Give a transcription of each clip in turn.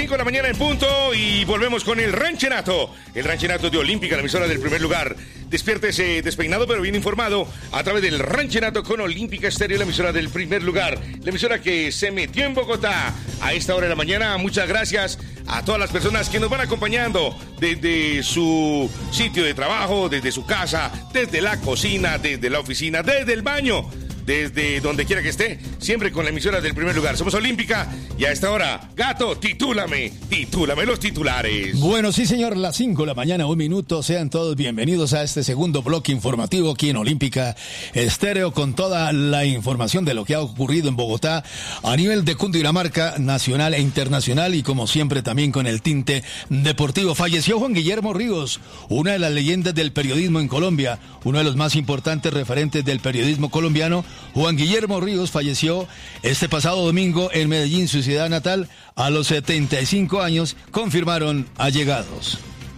5 de la mañana en punto y volvemos con el Ranchenato. El Ranchenato de Olímpica, la emisora del primer lugar. Despiértese despeinado pero bien informado a través del Ranchenato con Olímpica Estéreo, la emisora del primer lugar. La emisora que se metió en Bogotá a esta hora de la mañana. Muchas gracias a todas las personas que nos van acompañando desde su sitio de trabajo, desde su casa, desde la cocina, desde la oficina, desde el baño, desde donde quiera que esté, siempre con la emisora del primer lugar. Somos Olímpica y a esta hora, Gato, titúlame los titulares. Bueno, sí señor, las 5 de la mañana, 1 minuto. Sean todos bienvenidos a este segundo bloque informativo aquí en Olímpica Estéreo, con toda la información de lo que ha ocurrido en Bogotá a nivel de Cundinamarca, nacional e internacional, y como siempre también con el tinte deportivo. Falleció Juan Guillermo Ríos, una de las leyendas del periodismo en Colombia, uno de los más importantes referentes del periodismo colombiano. Juan Guillermo Ríos falleció este pasado domingo en Medellín, su ciudad natal, a los 75 años, confirmaron allegados.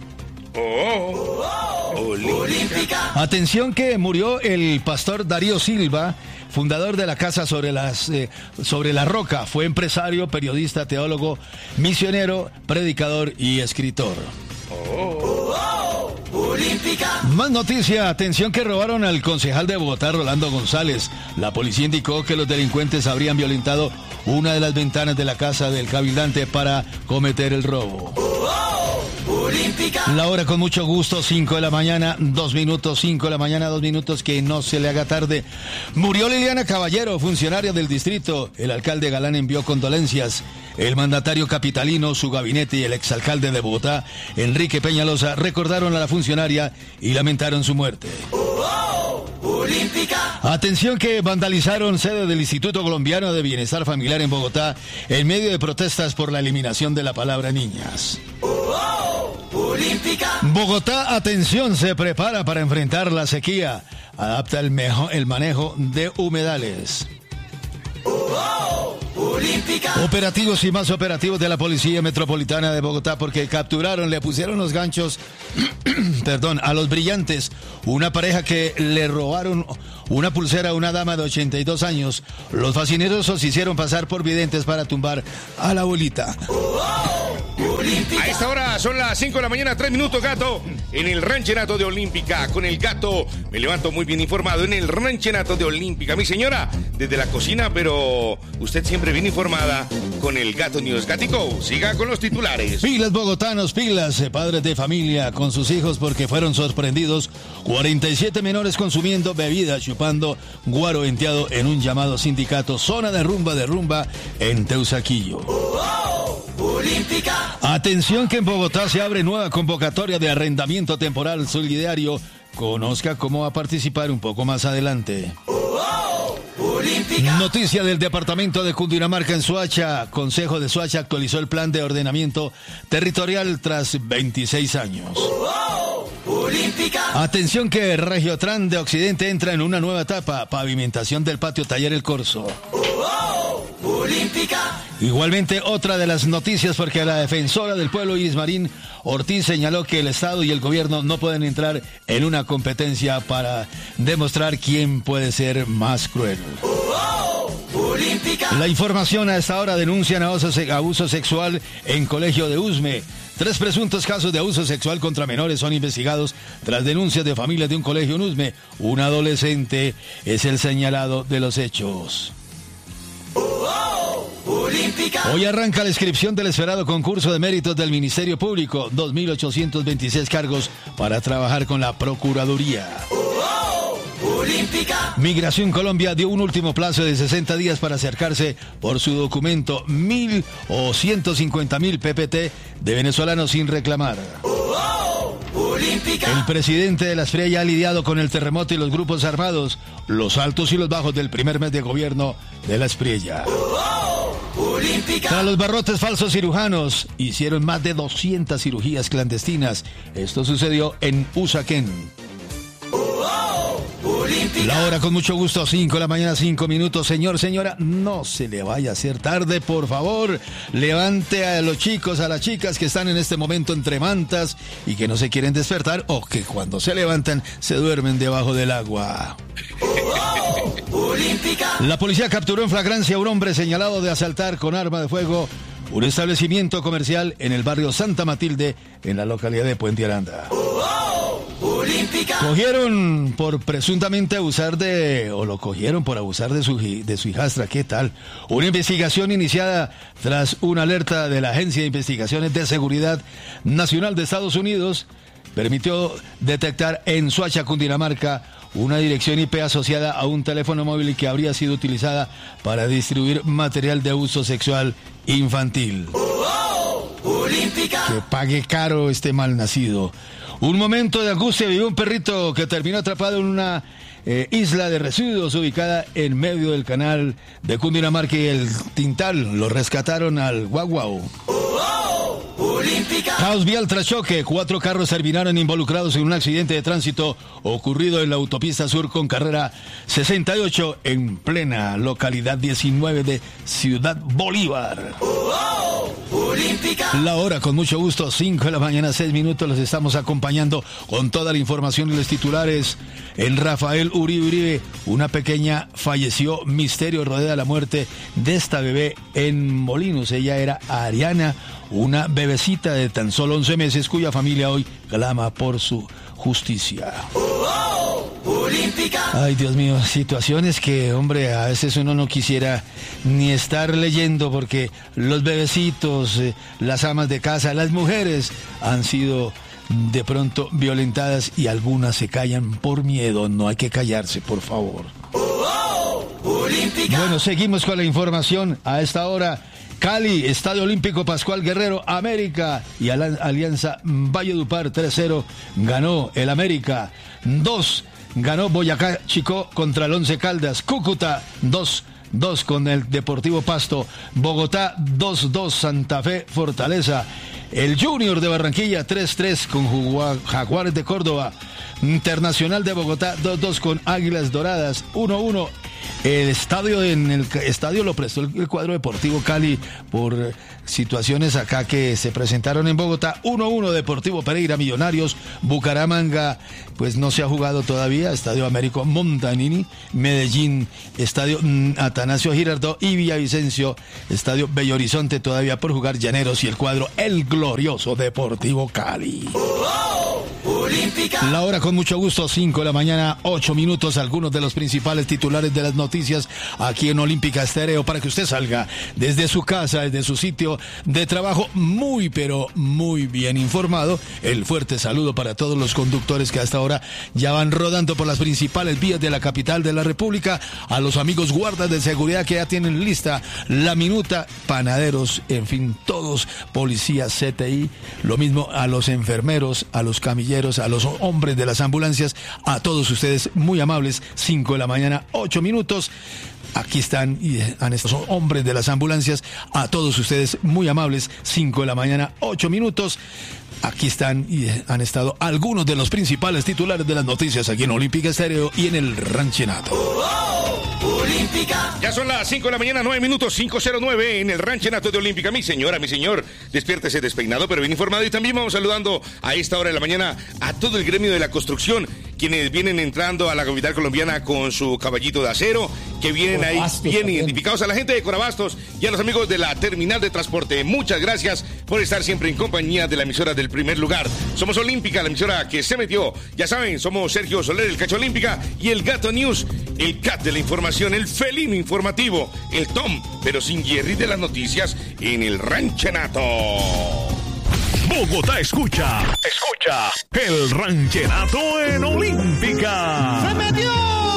Olímpica. Atención que murió el pastor Darío Silva, fundador de la Casa sobre la Roca. Fue empresario, periodista, teólogo, misionero, predicador y escritor. Olímpica. Más noticia, atención que robaron al concejal de Bogotá, Rolando González. La policía indicó que los delincuentes habrían violentado una de las ventanas de la casa del cabildante para cometer el robo. Olímpica. La hora con mucho gusto, 5 de la mañana, 2 minutos, 5 de la mañana, 2 minutos, que no se le haga tarde. Murió Liliana Caballero, funcionaria del distrito. El alcalde Galán envió condolencias. El mandatario capitalino, su gabinete y el exalcalde de Bogotá, Enrique Peñalosa, recordaron a la funcionaria y lamentaron su muerte. Olímpica. Atención que vandalizaron sede del Instituto Colombiano de Bienestar Familiar en Bogotá en medio de protestas por la eliminación de la palabra niñas. Olímpica. Bogotá, atención, se prepara para enfrentar la sequía. Adapta el manejo de humedales. Olímpica. Operativos y más operativos de la Policía Metropolitana de Bogotá, porque capturaron, le pusieron los ganchos a los brillantes, una pareja que le robaron una pulsera a una dama de 82 años. Los fascinerosos hicieron pasar por videntes para tumbar a la abuelita. A esta hora son las 5 de la mañana, 3 minutos, Gato, en el Ranchenato de Olímpica. Con el Gato me levanto muy bien informado en el Ranchenato de Olímpica. Mi señora, desde la cocina, pero usted siempre bien informada con el Gato News. Gatico, siga con los titulares. Pilas bogotanos, pilas, padres de familia con sus hijos, porque fueron sorprendidos 47 menores consumiendo bebida, chupando guaro venteado en un llamado sindicato Zona de Rumba en Teusaquillo. Olímpica. Atención que en Bogotá se abre nueva convocatoria de arrendamiento temporal solidario. Conozca cómo va a participar un poco más adelante. Olímpica. Noticia del departamento de Cundinamarca en Soacha. Consejo de Soacha actualizó el plan de ordenamiento territorial tras 26 años. Olímpica. Atención que Regiotran de Occidente entra en una nueva etapa. Pavimentación del patio Taller El Corso. Olímpica. Igualmente otra de las noticias, porque la defensora del pueblo Iris Marín Ortiz señaló que el Estado y el gobierno no pueden entrar en una competencia para demostrar quién puede ser más cruel. Olímpica. La información a esta hora: denuncian abuso sexual en colegio de Usme. 3 presuntos casos de abuso sexual contra menores son investigados tras denuncias de familias de un colegio en Usme. Un adolescente es el señalado de los hechos. Olímpica. Hoy arranca la inscripción del esperado concurso de méritos del Ministerio Público. 2.826 cargos para trabajar con la Procuraduría. Olímpica. Migración Colombia dio un último plazo de 60 días para acercarse por su documento 1.000 o 150.000 PPT de venezolanos sin reclamar. Olímpica. El presidente de la Espriella ya ha lidiado con el terremoto y los grupos armados, los altos y los bajos del primer mes de gobierno de la Espriella. Olímpica. Tras los barrotes falsos cirujanos, hicieron más de 200 cirugías clandestinas. Esto sucedió en Usaquén. Olímpica. La hora con mucho gusto, 5 de la mañana, 5 minutos. Señor, señora, no se le vaya a hacer tarde, por favor. Levante a los chicos, a las chicas que están en este momento entre mantas y que no se quieren despertar, o que cuando se levantan se duermen debajo del agua. Olímpica. La policía capturó en flagrancia a un hombre señalado de asaltar con arma de fuego un establecimiento comercial en el barrio Santa Matilde, en la localidad de Puente Aranda. Cogieron por presuntamente abusar lo cogieron por abusar de su hijastra. ¿Qué tal? Una investigación iniciada tras una alerta de la Agencia de Investigaciones de Seguridad Nacional de Estados Unidos permitió detectar en Soacha, Cundinamarca, una dirección IP asociada a un teléfono móvil que habría sido utilizada para distribuir material de abuso sexual infantil. Que pague caro este malnacido. Un momento de angustia vivió un perrito que terminó atrapado en una isla de residuos ubicada en medio del canal de Cundinamarca y el Tintal. Lo rescataron al guaguau. Caos vial tras choque. 4 carros terminaron involucrados en un accidente de tránsito ocurrido en la autopista sur con carrera 68 en plena localidad 19 de Ciudad Bolívar. La hora, con mucho gusto, 5 de la mañana, 6 minutos. Los estamos acompañando con toda la información y los titulares. En Rafael Uribe, una pequeña falleció. Misterio rodea la muerte de esta bebé en Molinos. Ella era Ariana, una bebecita de tan solo 11 meses cuya familia hoy clama por su justicia. Ay, Dios mío, situaciones que, hombre, a veces uno no quisiera ni estar leyendo, porque los bebecitos, las amas de casa, las mujeres han sido de pronto violentadas y algunas se callan por miedo. No hay que callarse, por favor. Bueno, seguimos con la información a esta hora. Cali, Estadio Olímpico Pascual Guerrero, América y Alianza Valledupar 3-0 ganó el América. 2 ganó Boyacá Chicó contra el Once Caldas. Cúcuta 2-2 con el Deportivo Pasto. Bogotá 2-2 Santa Fe Fortaleza. El Junior de Barranquilla 3-3 con Jaguares de Córdoba. Internacional de Bogotá 2-2 con Águilas Doradas. 1-1. En el estadio lo prestó el cuadro Deportivo Cali por situaciones acá que se presentaron en Bogotá. 1-1 Deportivo Pereira Millonarios. Bucaramanga pues no se ha jugado todavía. Estadio Américo Montanini. Medellín, Estadio Atanasio Girardot y Villavicencio, Estadio Bello Horizonte todavía por jugar. Llaneros y el cuadro El Glorioso Deportivo Cali. La hora, con mucho gusto, 5 de la mañana, 8 minutos. Algunos de los principales titulares de las noticias aquí en Olímpica Estéreo, para que usted salga desde su casa, desde su sitio de trabajo, muy pero muy bien informado. El fuerte saludo para todos los conductores que hasta ahora ya van rodando por las principales vías de la capital de la República, a los amigos guardas de seguridad que ya tienen lista la minuta, panaderos, en fin, todos, policías, CTI, lo mismo a los enfermeros, a los camilleros, a los hombres de las ambulancias, a todos ustedes muy amables. 5 de la mañana, 8 minutos. Aquí están y han estado hombres de las ambulancias, a todos ustedes muy amables. 5 de la mañana, 8 minutos. Aquí están y han estado algunos de los principales titulares de las noticias aquí en Olímpica Estéreo y en el Ranchenato. Ya son las 5 de la mañana, 9 minutos, 5:09 en el Ranchenato de Olímpica. Mi señora, mi señor, despiértese despeinado pero bien informado. Y también vamos saludando a esta hora de la mañana a todo el gremio de la construcción, quienes vienen entrando a la capital colombiana con su caballito de acero, que vienen ahí bien identificados, a la gente de Corabastos y a los amigos de la terminal de transporte. Muchas gracias por estar siempre en compañía de la emisora del primer lugar. Somos Olímpica, la emisora que se metió. Ya saben, somos Sergio Soler, el Cacho Olímpica, y el Gato News, el cat de la información, el felino informativo, el Tom, pero sin Jerry de las noticias en el Ranchenato. Bogotá escucha el Ranchenato en Olímpica. ¡Se metió!